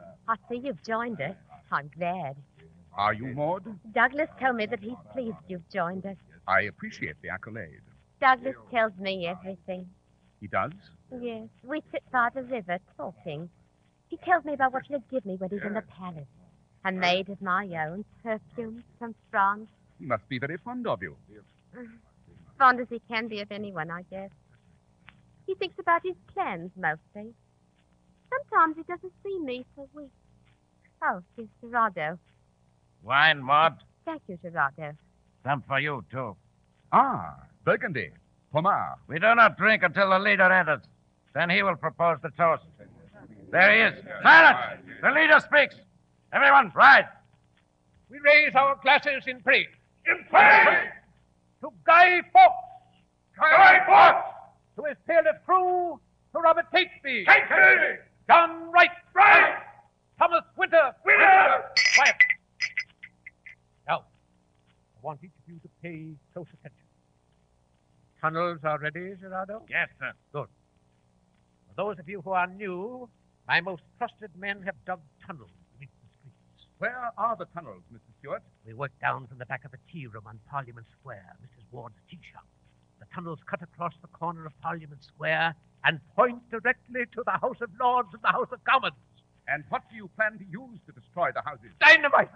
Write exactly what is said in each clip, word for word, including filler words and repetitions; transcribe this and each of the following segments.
I see you've joined us. I'm glad. Are you, Maud? Douglas told me that he's pleased you've joined us. I appreciate the accolade. Douglas tells me everything. He does? Yes, we sit by the river talking. He tells me about what he'll give me when he's in the palace. A maid of my own, perfumed from France. He must be very fond of you. Fond as he can be of anyone, I guess. He thinks about his plans, mostly. Sometimes he doesn't see me for weeks. Oh, here's Gerardo. Wine, Maud. Thank you, Gerardo. Some for you, too. Ah, Burgundy. Pomar. We do not drink until the leader enters. Then he will propose the toast. There he is. Silence! The leader speaks. Everyone, rise. We raise our glasses in praise. In praise! To Guy Fawkes. Guy Fawkes! To his fearless crew. To Robert Catesby. Catesby! John Wright. Wright! Thomas Winter. Winter! Quiet. Now, I want each of you to pay close attention. Tunnels are ready, Gerardo? Yes, sir. Good. For those of you who are new, my most trusted men have dug tunnels beneath the streets. Where are the tunnels, Mister Stewart? We work down from the back of the tea room on Parliament Square, Missus Ward's tea shop. The tunnels cut across the corner of Parliament Square and point directly to the House of Lords and the House of Commons. And what do you plan to use to destroy the houses? Dynamite!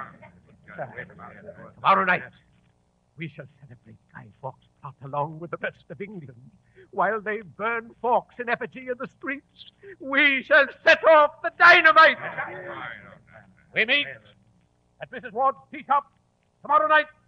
Tomorrow night, we shall celebrate Guy Fawkes' plot along with the rest of England. While they burn Fawkes in effigy in the streets, we shall set off the dynamite. We meet at Missus Ward's tea shop tomorrow night